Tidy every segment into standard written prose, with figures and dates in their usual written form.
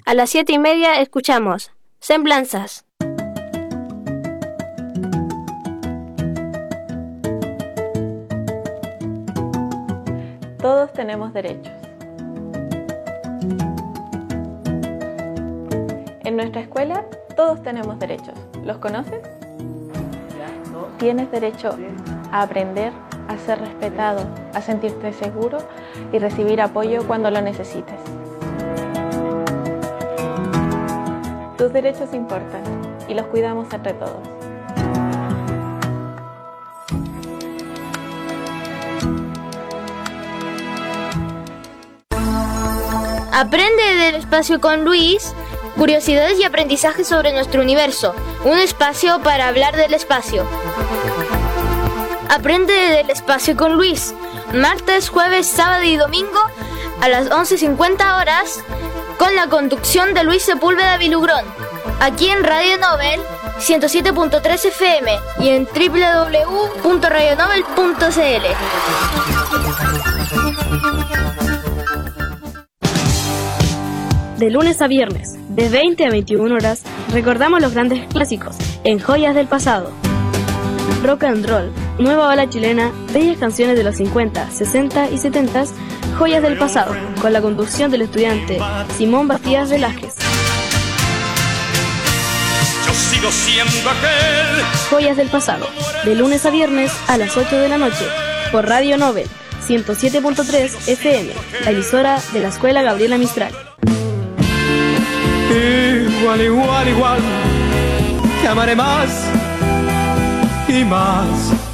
A las 7:30 escuchamos Semblanzas. Todos tenemos derechos. En nuestra escuela todos tenemos derechos. ¿Los conoces? Tienes derecho a aprender, a ser respetado, a sentirte seguro y recibir apoyo cuando lo necesites. Tus derechos importan y los cuidamos entre todos. Aprende del espacio con Luis, curiosidades y aprendizajes sobre nuestro universo, un espacio para hablar del espacio. Aprende del espacio con Luis, martes, jueves, sábado y domingo a las 11:50 horas, con la conducción de Luis Sepúlveda Vilugrón, aquí en Radio Nobel 107.3 FM y en www.radionobel.cl. De lunes a viernes, de 20 a 21 horas, recordamos los grandes clásicos en Joyas del Pasado. Rock and roll, nueva ola chilena, bellas canciones de los 50, 60 y 70, Joyas del Pasado, con la conducción del estudiante Simón Bastías Velázquez. Yo sigo siendo aquel. Joyas del Pasado, de lunes a viernes a las 8 de la noche, por Radio Nobel 107.3 FM, la emisora de la Escuela Gabriela Mistral. Igual, igual, igual, te amaré más y más.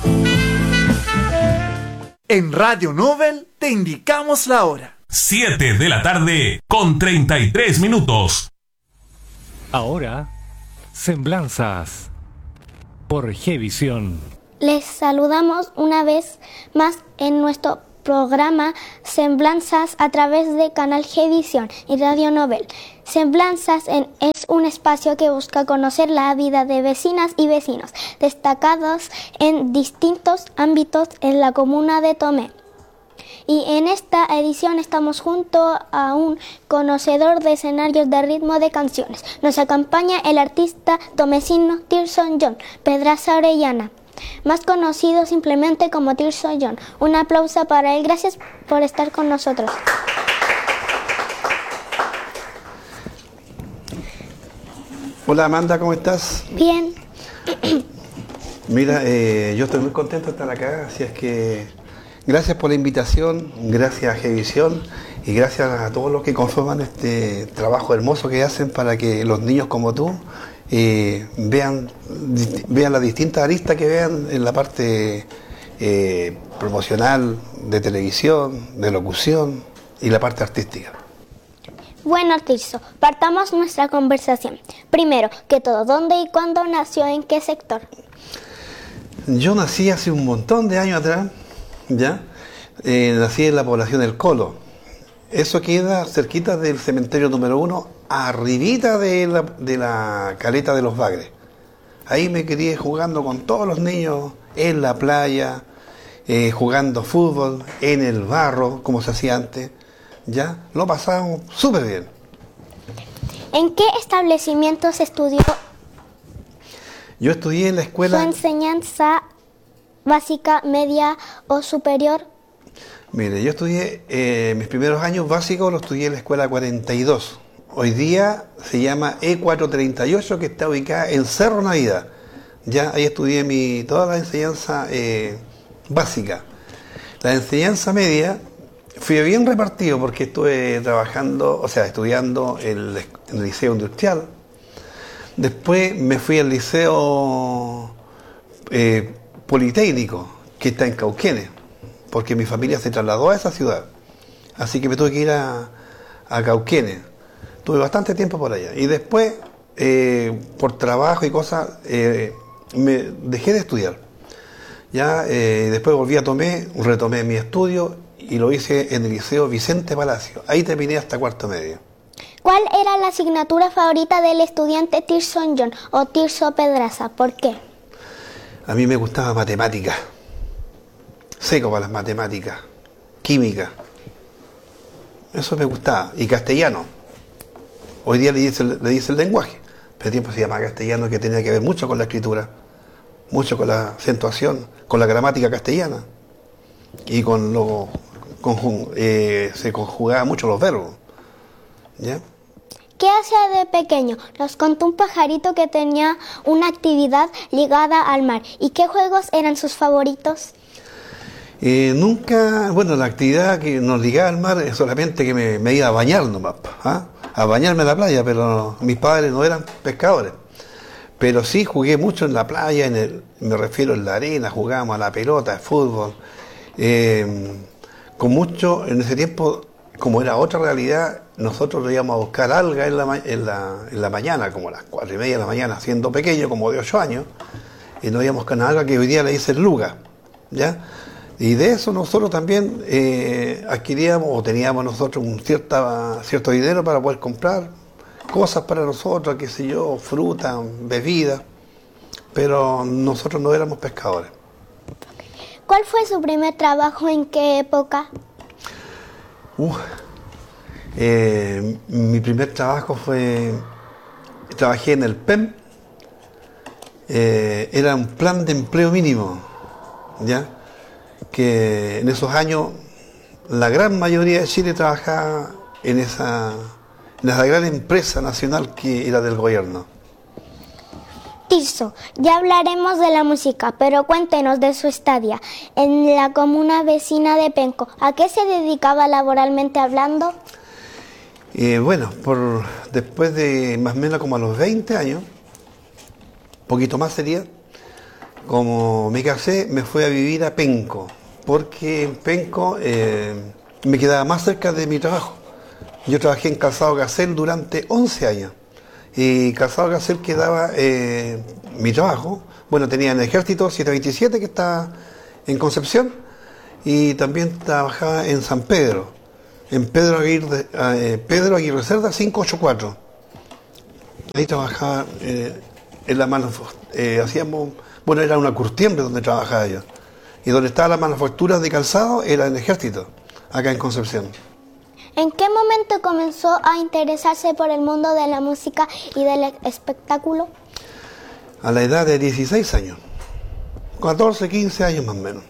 En Radio Nobel te indicamos la hora. 7 de la tarde con 33 minutos. Ahora, Semblanzas por Gevisión. Les saludamos una vez más en nuestro programa Semblanzas a través de Canal Gevisión y Radio Nobel. Semblanzas es un espacio que busca conocer la vida de vecinas y vecinos destacados en distintos ámbitos en la comuna de Tomé. Y en esta edición estamos junto a un conocedor de escenarios de ritmo de canciones. Nos acompaña el artista tomecino Tirson John Pedraza Orellana, más conocido simplemente como Tirson John. Un aplauso para él. Gracias por estar con nosotros. Hola Amanda, ¿cómo estás? Bien. Mira, yo estoy muy contento de estar acá, así es que gracias por la invitación, gracias a Gevisión y gracias a todos los que conforman este trabajo hermoso que hacen para que los niños como tú vean las distintas aristas que vean en la parte promocional, de televisión, de locución y la parte artística. Bueno, Tirso, partamos nuestra conversación. Primero que todo, ¿dónde y cuándo nació? ¿En qué sector? Yo nací hace un montón de años atrás, ¿ya? Nací en la población del Colo. Eso queda cerquita del cementerio número 1, arribita de la caleta de los Bagres. Ahí me crié jugando con todos los niños en la playa, jugando fútbol, en el barro, como se hacía antes. Ya, lo pasábamos súper bien. ¿En qué establecimientos estudió? Yo estudié en la escuela... ¿Su enseñanza básica, media o superior? Mire, yo estudié, mis primeros años básicos los estudié en la escuela 42. Hoy día se llama E438, que está ubicada en Cerro Navidad. Ya, ahí estudié toda la enseñanza básica. La enseñanza media... Fui bien repartido porque estuve estudiando en el Liceo Industrial. Después me fui al Liceo Politécnico, que está en Cauquenes, porque mi familia se trasladó a esa ciudad. Así que me tuve que ir a Cauquenes. Tuve bastante tiempo por allá. Y después, por trabajo y cosas, me dejé de estudiar. Ya, después volví a Tomé, retomé mi estudio y lo hice en el Liceo Vicente Palacio. Ahí terminé hasta cuarto medio. ¿Cuál era la asignatura favorita del estudiante Tirson John o Tirso Pedraza? ¿Por qué? A mí me gustaba matemáticas. Seco para las matemáticas. Química. Eso me gustaba. Y castellano. Hoy día le dice el lenguaje, pero el tiempo se llamaba castellano, que tenía que ver mucho con la escritura, mucho con la acentuación, con la gramática castellana, y se conjugaban mucho los verbos. ¿Ya? ¿Qué hacía de pequeño? Nos contó un pajarito que tenía una actividad ligada al mar. ¿Y qué juegos eran sus favoritos? La actividad que nos ligaba al mar es solamente que me iba a bañar nomás, a bañarme en la playa, pero mis padres no eran pescadores. Pero sí jugué mucho en la playa, me refiero en la arena, jugábamos a la pelota, al fútbol. En ese tiempo, como era otra realidad, nosotros íbamos a buscar algas en la mañana, como a las 4:30 de la mañana, siendo pequeño, como de 8 años, y nos íbamos a buscar una alga que hoy día le dicen luga, ¿ya? Y de eso nosotros también adquiríamos o teníamos nosotros un cierto dinero para poder comprar cosas para nosotros, qué sé yo, fruta, bebidas, pero nosotros no éramos pescadores. ¿Cuál fue su primer trabajo? ¿En qué época? Mi primer trabajo trabajé en el PEM, era un plan de empleo mínimo, ¿ya? Que en esos años la gran mayoría de Chile trabajaba en esa gran empresa nacional que era del gobierno. Tirso, ya hablaremos de la música, pero cuéntenos de su estadía en la comuna vecina de Penco. ¿A qué se dedicaba laboralmente hablando? Después de más o menos como a los 20 años, poquito más sería, como me casé, me fui a vivir a Penco, porque en Penco me quedaba más cerca de mi trabajo. Yo trabajé en Calzado Gacel durante 11 años. Y Calzado Gacel quedaba mi trabajo. Tenía en el Ejército 727, que está en Concepción, y también trabajaba en San Pedro, en Pedro Aguirre Cerda 584. Ahí trabajaba en la manufactura. Era una curtiembre donde trabajaba yo. Y donde estaba la manufactura de calzado era en el Ejército, acá en Concepción. ¿En qué momento comenzó a interesarse por el mundo de la música y del espectáculo? A la edad de 16 años, 14, 15 años más o menos.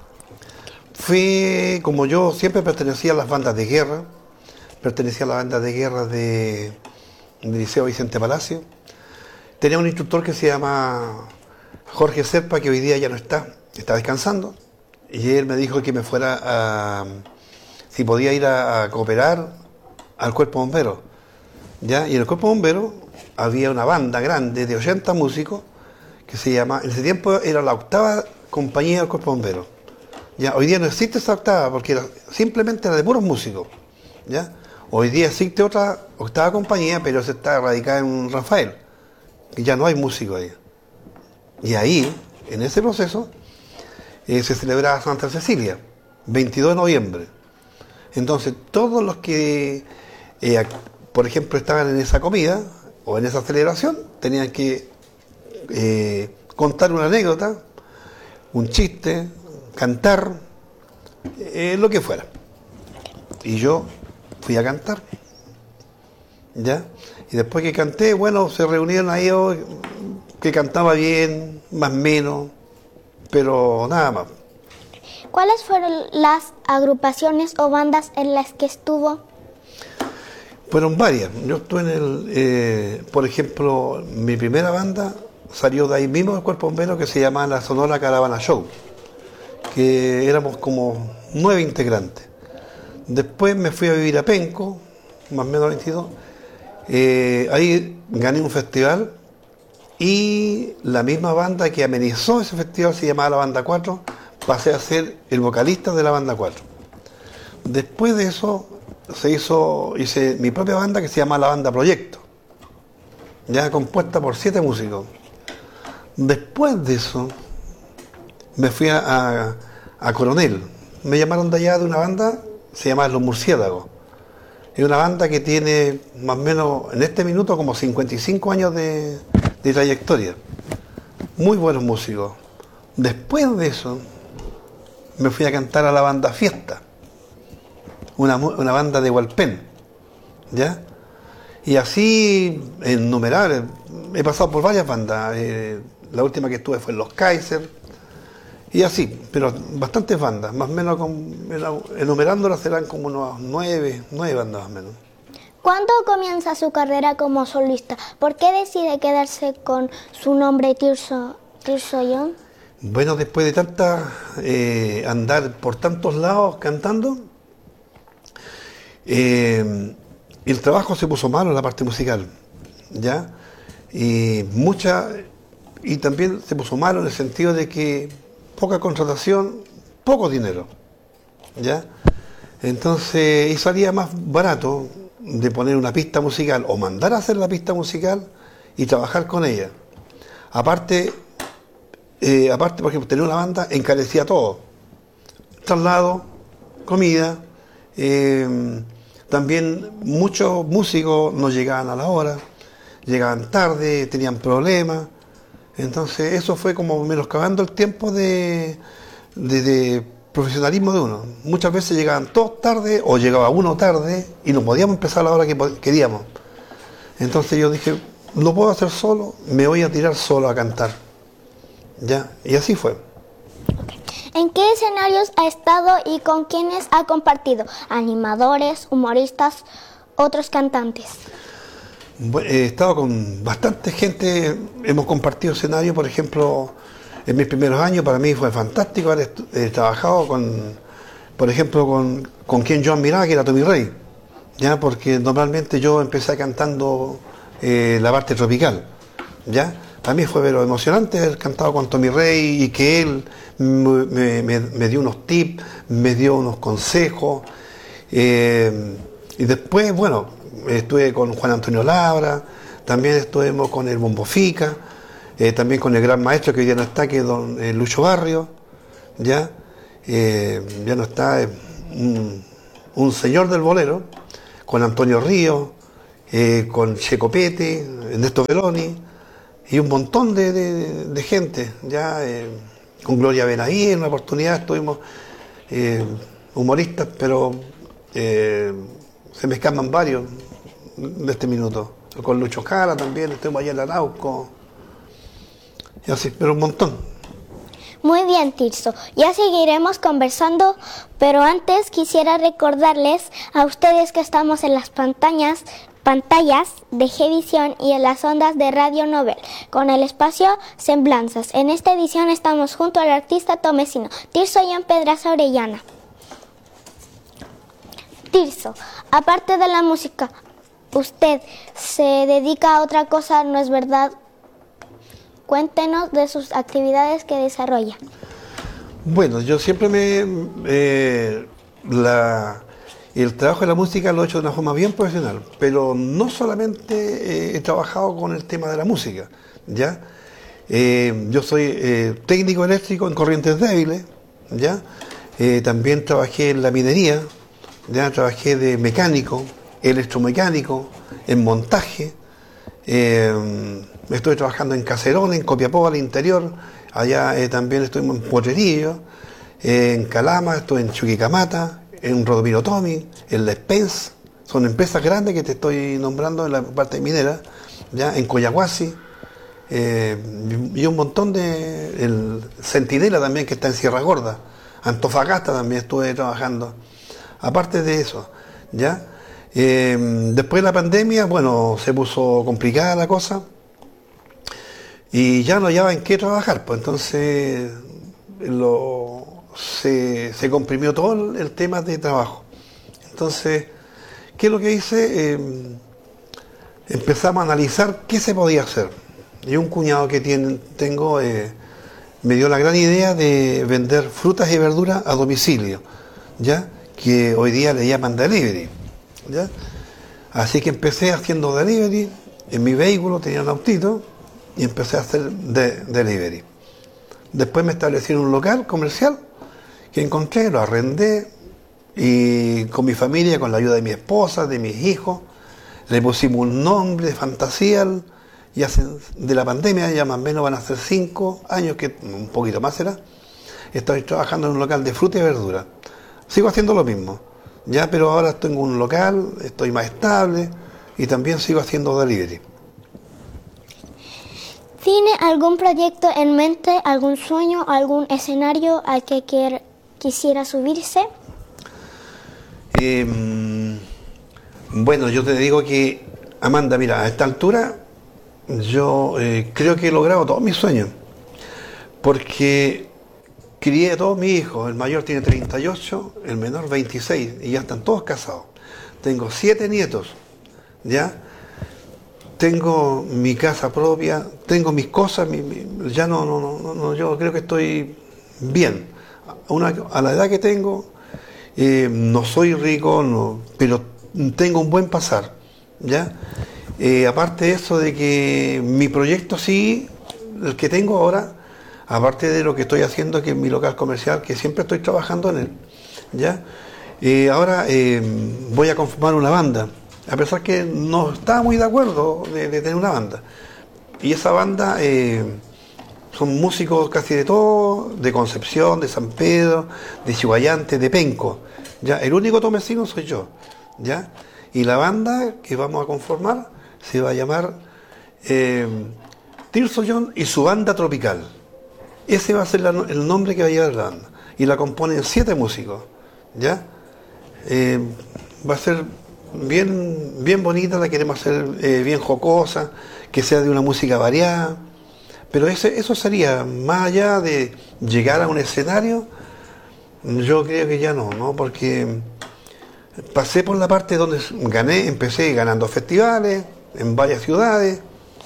Como yo siempre pertenecía a las bandas de guerra, pertenecía a la banda de guerra del Liceo Vicente Palacio. Tenía un instructor que se llama Jorge Serpa, que hoy día ya no está descansando, y él me dijo que me fuera si podía ir a cooperar al Cuerpo Bombero, ¿ya? Y en el Cuerpo Bombero había una banda grande de 80 músicos que se llama, en ese tiempo era la 8ª compañía del Cuerpo Bombero, ¿ya? Hoy día no existe esa 8ª porque simplemente era de puros músicos, ¿ya? Hoy día existe otra 8ª compañía, pero se está radicada en Rafael, y ya no hay músicos ahí. Y ahí, en ese proceso, se celebraba Santa Cecilia, 22 de noviembre. Entonces, todos los que, por ejemplo, estaban en esa comida o en esa celebración, tenían que contar una anécdota, un chiste, cantar, lo que fuera. Y yo fui a cantar, ¿ya? Y después que canté, se reunieron ahí que cantaba bien, más o menos, pero nada más. ¿Cuáles fueron las agrupaciones o bandas en las que estuvo? Fueron varias. Yo estuve por ejemplo, mi primera banda salió de ahí mismo del Cuerpo Bombero, que se llamaba la Sonora Caravana Show, que éramos como 9 integrantes. Después me fui a vivir a Penco, más o menos 22. Ahí gané un festival y la misma banda que amenizó ese festival se llamaba la Banda 4. Pasé a ser el vocalista de la Banda 4. Después de eso hice mi propia banda que se llama la Banda Proyecto, ya compuesta por 7 músicos. Después de eso me fui a Coronel. Me llamaron de allá de una banda, se llama Los Murciélagos. Es una banda que tiene más o menos en este minuto como 55 años de trayectoria. Muy buenos músicos. Después de eso me fui a cantar a la Banda Fiesta, una banda de Hualpén, ¿ya? Y así, en numerales, he pasado por varias bandas. La última que estuve fue en Los Kaiser. Y así, pero bastantes bandas, más o menos, enumerándolas serán como unos nueve bandas más o menos. ¿Cuándo comienza su carrera como solista? ¿Por qué decide quedarse con su nombre Tirso Young? Bueno, después de tanta andar por tantos lados cantando, el trabajo se puso malo en la parte musical, ¿ya? Y también se puso malo en el sentido de que poca contratación, poco dinero, ¿ya? Entonces, y salía más barato de poner una pista musical o mandar a hacer la pista musical y trabajar con ella. Aparte, por ejemplo, tener una banda encarecía todo. Traslado, comida, también muchos músicos no llegaban a la hora, llegaban tarde, tenían problemas. Entonces eso fue como menoscabando el tiempo de profesionalismo de uno. Muchas veces llegaban todos tarde o llegaba uno tarde y no podíamos empezar a la hora que queríamos. Entonces yo dije, lo puedo hacer solo, me voy a tirar solo a cantar. ¿Ya? Y así fue. ¿En qué escenarios ha estado y con quiénes ha compartido? ¿Animadores, humoristas, otros cantantes? He estado con bastante gente, hemos compartido escenario, por ejemplo, en mis primeros años para mí fue fantástico haber trabajado por ejemplo, con quien yo admiraba, que era Tommy Rey, ¿ya? Porque normalmente yo empecé cantando la parte tropical, ¿ya? Para mí fue pero emocionante haber cantado con Tommy Rey y que él me dio unos tips, me dio unos consejos, y después, bueno, estuve con Juan Antonio Labra, también estuvimos con el Bombo Fica, también con el gran maestro que hoy día no está, que es don Lucho Barrio, ya no está, un señor del bolero, con Antonio Ríos, con Checo Pete, Ernesto Veloni, y un montón de gente, ya con Gloria Benaí, en una oportunidad estuvimos humoristas, pero se me escapan varios de este minuto. Con Lucho Jara también, estuvimos allá en Arauco, y así, pero un montón. Muy bien, Tirso. Ya seguiremos conversando, pero antes quisiera recordarles a ustedes que estamos en las pantallas de Gvisión y en las ondas de Radio Nobel, con el espacio Semblanzas. En esta edición estamos junto al artista tomecino Tirso Young Pedraza Orellana. Tirso, aparte de la música, usted se dedica a otra cosa, ¿no es verdad? Cuéntenos de sus actividades que desarrolla. Bueno, yo siempre el trabajo de la música lo he hecho de una forma bien profesional, pero no solamente he trabajado con el tema de la música, ¿ya? Yo soy técnico eléctrico en corrientes débiles, ¿ya? También trabajé en la minería, ya trabajé de mecánico, electromecánico, en montaje, estoy trabajando en Caserones, en Copiapó al interior, allá también estuvimos en Potrerillo, en Calama, estoy en Chuquicamata, en Rodomiro Tomi, en La Spence, son empresas grandes que te estoy nombrando en la parte minera, ya en Coyahuasi, y un montón el Centinela también que está en Sierra Gorda, Antofagasta también estuve trabajando. Aparte de eso, ya después de la pandemia, bueno, se puso complicada la cosa y ya no hallaba en qué trabajar, pues entonces se comprimió todo el tema de trabajo. Entonces, ¿qué es lo que hice? Empezamos a analizar qué se podía hacer. Y un cuñado que tengo me dio la gran idea de vender frutas y verduras a domicilio, ¿ya? Que hoy día le llaman delivery, ¿ya? Así que empecé haciendo delivery en mi vehículo, tenía un autito y empecé a hacer delivery. Después me establecí en un local comercial que encontré, lo arrendé y con mi familia, con la ayuda de mi esposa, de mis hijos, le pusimos un nombre de fantasía y de la pandemia, ya más o menos van a ser 5 años, que un poquito más será, estoy trabajando en un local de fruta y verdura. Sigo haciendo lo mismo, ya, pero ahora estoy en un local, estoy más estable, y también sigo haciendo delivery. ¿Tiene algún proyecto en mente, algún sueño, algún escenario al que quisiera subirse? Bueno, yo te digo que, Amanda, mira, a esta altura yo creo que he logrado todos mis sueños, porque crié a todos mis hijos. El mayor tiene 38, el menor 26, y ya están todos casados. Tengo 7 nietos, ¿ya? Tengo mi casa propia, tengo mis cosas, ya no, yo creo que estoy bien. A la edad que tengo, no soy rico, pero tengo un buen pasar, ¿ya? Aparte de eso, de que mi proyecto sí, el que tengo ahora, aparte de lo que estoy haciendo, que es mi local comercial, que siempre estoy trabajando en él, ¿ya? Ahora voy a conformar una banda, a pesar que no estaba muy de acuerdo de tener una banda. Y esa banda son músicos casi de todo, de Concepción, de San Pedro, de Chihuayante, de Penco. ¿Ya? El único tomecino soy yo, ¿ya? Y la banda que vamos a conformar se va a llamar Tirso John y su banda tropical. Ese va a ser el nombre que va a llevar la banda. Y la componen 7 músicos, ¿ya? Va a ser bien bonita, la queremos hacer bien jocosa, que sea de una música variada, pero eso sería, más allá de llegar a un escenario, yo creo que ya no, porque pasé por la parte donde empecé ganando festivales en varias ciudades,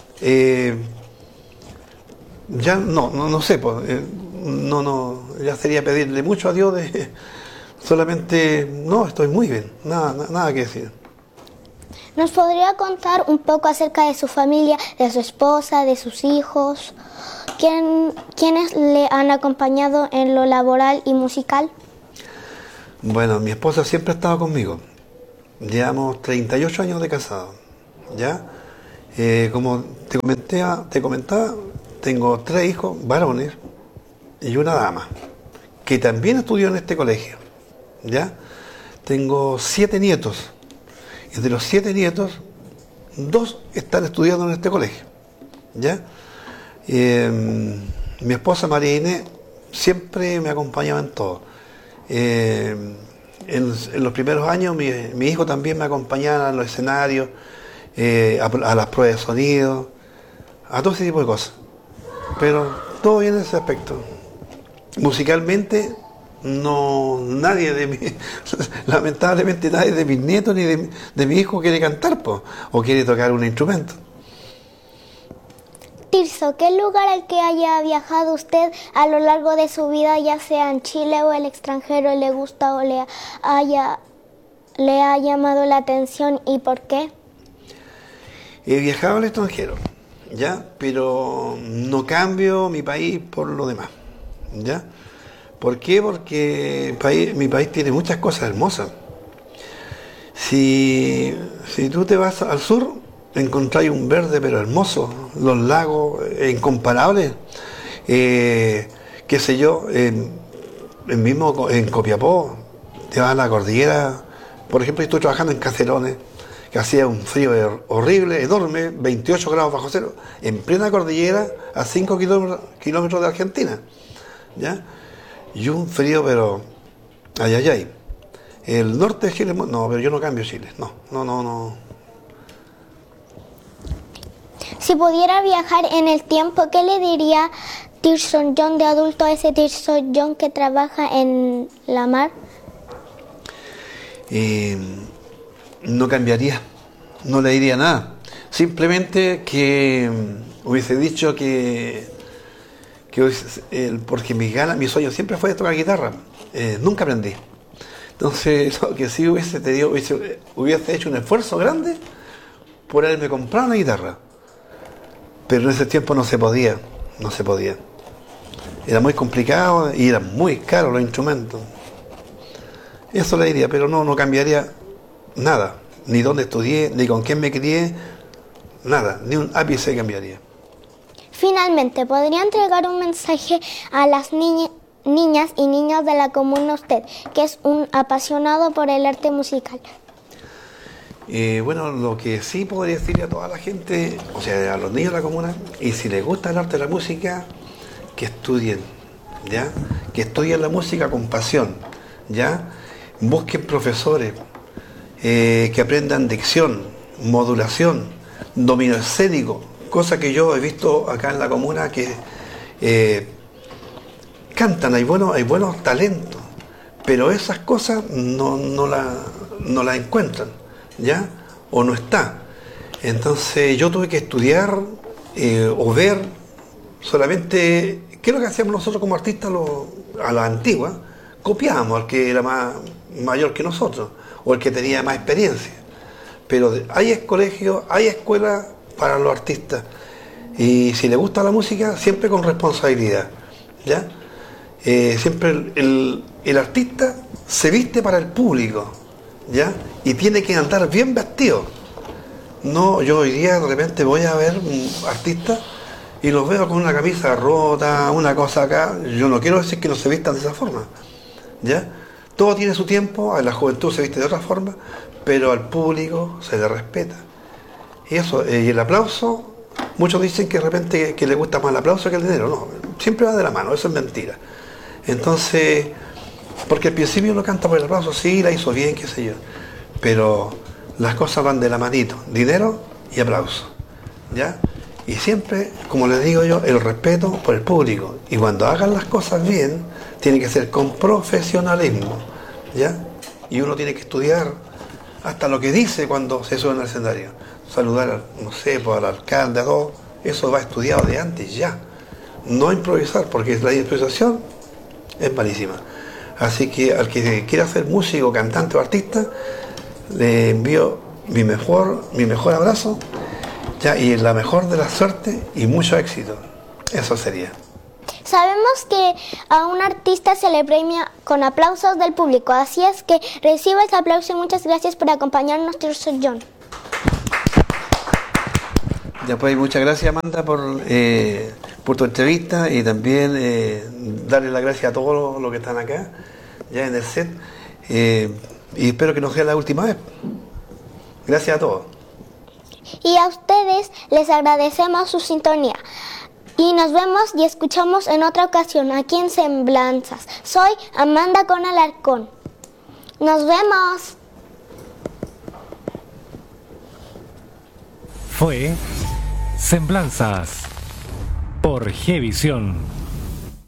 ya no sé, pues, ya sería pedirle mucho a Dios solamente, no, estoy muy bien, nada que decir. ¿Nos podría contar un poco acerca de su familia, de su esposa, de sus hijos? ¿Quiénes le han acompañado en lo laboral y musical? Bueno, mi esposa siempre ha estado conmigo. Llevamos 38 años de casado, ¿ya? Como te comentaba, tengo 3 hijos varones y una dama, que también estudió en este colegio, ¿ya? Tengo 7 nietos. Y de los 7 nietos, 2 están estudiando en este colegio, ¿ya? Mi esposa María Inés siempre me acompañaba en todo. En los primeros años mi hijo también me acompañaba en los escenarios, a las pruebas de sonido, a todo ese tipo de cosas. Pero todo bien en ese aspecto. Musicalmente, lamentablemente nadie de mis nietos ni de mi hijo quiere cantar, o quiere tocar un instrumento. Tirso, ¿qué lugar al que haya viajado usted a lo largo de su vida, ya sea en Chile o el extranjero, le gusta o le ha llamado la atención y por qué? He viajado al extranjero, ¿ya? Pero no cambio mi país por lo demás, ¿ya? ¿Por qué? Porque mi país tiene muchas cosas hermosas. Si tú te vas al sur, encontráis un verde pero hermoso, los lagos incomparables, qué sé yo, mismo en Copiapó, te vas a la cordillera. Por ejemplo, estoy trabajando en Caserones, que hacía un frío horrible, enorme, 28 grados bajo cero, en plena cordillera, a 5 kilómetros de Argentina, ¿ya? Y un frío, pero ay. El norte de Chile, no, pero yo no cambio Chile, no. Si pudiera viajar en el tiempo, ¿qué le diría Tirso John de adulto a ese Tirso John que trabaja en la mar? No cambiaría, no le diría nada. Simplemente que hubiese dicho porque mi sueño siempre fue tocar guitarra, nunca aprendí. Entonces, lo que sí hubiese hecho un esfuerzo grande por haberme comprado una guitarra. Pero en ese tiempo no se podía. Era muy complicado y eran muy caros los instrumentos. Eso le diría, pero no cambiaría nada. Ni dónde estudié, ni con quién me crié, nada, ni un ápice cambiaría. Finalmente, ¿podría entregar un mensaje a las niñas y niños de la comuna usted, que es un apasionado por el arte musical? Bueno, lo que sí podría decirle a toda la gente, o sea, a los niños de la comuna, y si les gusta el arte de la música, que estudien, ¿ya? Que estudien la música con pasión, ¿ya? Busquen profesores, que aprendan dicción, modulación, dominio escénico, cosa que yo he visto acá en la comuna que cantan, hay buenos talentos, pero esas cosas no las encuentran, ¿ya? O no está. Entonces yo tuve que estudiar o ver solamente qué es lo que hacíamos nosotros como artistas a la antigua. Copiábamos al que era más mayor que nosotros o el que tenía más experiencia. Pero hay colegios, hay escuelas para los artistas. Y si les gusta la música, siempre con responsabilidad, ¿ya? Siempre el artista se viste para el público, ¿ya? Y tiene que andar bien vestido. No, yo hoy día de repente voy a ver artistas y los veo con una camisa rota, una cosa acá. Yo no quiero decir que no se vistan de esa forma, ¿ya? Todo tiene su tiempo, a la juventud se viste de otra forma, pero al público se le respeta. Y eso, y el aplauso, muchos dicen que de repente que le gusta más el aplauso que el dinero. No, siempre va de la mano, eso es mentira. Entonces, porque al principio uno canta por el aplauso, sí, la hizo bien, qué sé yo, pero las cosas van de la manito, dinero y aplauso, ¿ya? Y siempre, como les digo yo, el respeto por el público. Y cuando hagan las cosas bien, tiene que ser con profesionalismo, ¿ya? Y uno tiene que estudiar hasta lo que dice cuando se sube en el escenario. Saludar, no sé, al alcalde, a todo, eso va estudiado de antes ya. No improvisar, porque la improvisación es malísima. Así que al que quiera ser músico, cantante o artista, le envío mi mejor abrazo, ya, y la mejor de la suerte y mucho éxito. Eso sería. Sabemos que a un artista se le premia con aplausos del público, así es que reciba ese aplauso y muchas gracias por acompañarnos, Tirso John. Ya pues, muchas gracias, Amanda, por tu entrevista, y también darle las gracias a todos los que están acá, ya en el set, y espero que no sea la última vez. Gracias a todos. Y a ustedes les agradecemos su sintonía. Y nos vemos y escuchamos en otra ocasión aquí en Semblanzas. Soy Amanda con Alarcón. Nos vemos. Fue Semblanzas por Gevisión.